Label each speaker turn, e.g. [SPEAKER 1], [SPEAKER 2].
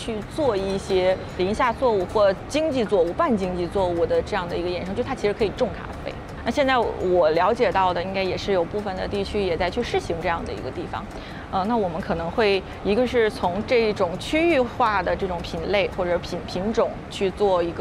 [SPEAKER 1] 去做一些林下作物或经济作物、半经济作物的这样的一个衍生，就它其实可以种咖啡。那现在我了解到的，应该也是有部分的地区也在去试行这样的一个地方。那我们可能会一个是从这种区域化的这种品类或者品种去做一个